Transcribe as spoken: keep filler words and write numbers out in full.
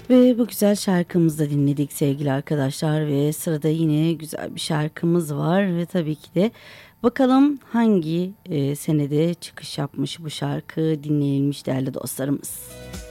Ve bu güzel şarkımızı da dinledik sevgili arkadaşlar ve sırada yine güzel bir şarkımız var ve tabii ki de bakalım hangi e, senede çıkış yapmış bu şarkı dinlenilmiş değerli dostlarımız.